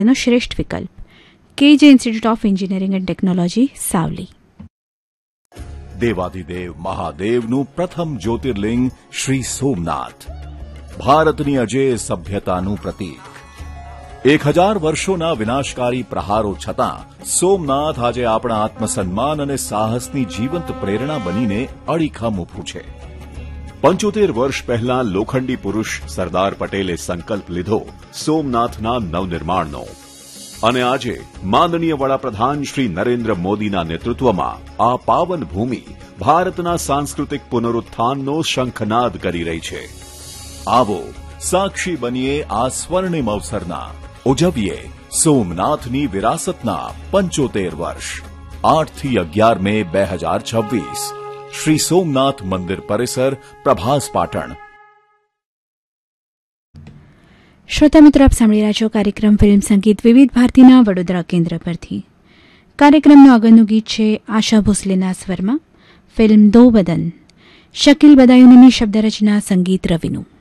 નો શ્રેષ્ઠ વિકલ્પ. KJ institute of engineering and technology, Savli. દેવાધિદેવ મહાદેવનું પ્રથમ જ્યોતિર્લિંગ શ્રી સોમનાથ, ભારતની અજેય સભ્યતાનું પ્રતીક. 1000 વર્ષોના વિનાશકારી પ્રહારો છતાં સોમનાથ આજે આપણા આત્મસન્માન અને સાહસની જીવંત પ્રેરણા બનીને અડીખમ ઊભું છે. 75 વર્ષ પહેલા લોખંડી પુરુષ સરદાર પટેલે સંકલ્પ લીધો સોમનાથના નવનિર્માણનો, અને આજે માનનીય વડાપ્રધાન શ્રી નરેન્દ્ર મોદીના નેતૃત્વમાં આ પાવન ભૂમિ ભારતના સાંસ્કૃતિક પુનરુત્થાનનો શંખનાદ કરી રહી છે. આવો સાક્ષી બનીએ આ સ્વર્ણિમ અવસરના, ઉજવીએ સોમનાથની વિરાસતના 75 વર્ષ. 8 થી 11 મે 2026, શ્રી સોમનાથ મંદિર પરિસર, પ્રભાસ, પાટણ. શ્રોતા મિત્રો, આપ સાંભળી રહ્યા છો કાર્યક્રમ ફિલ્મ સંગીત વિવિધ ભારતીના વડોદરા કેન્દ્ર પરથી. કાર્યક્રમનું આગળનું ગીત છે આશા ભોસલેના સ્વરમાં, ફિલ્મ દો બદન, શકીલ બદાયુનીની શબ્દરચના, સંગીત રવિનું.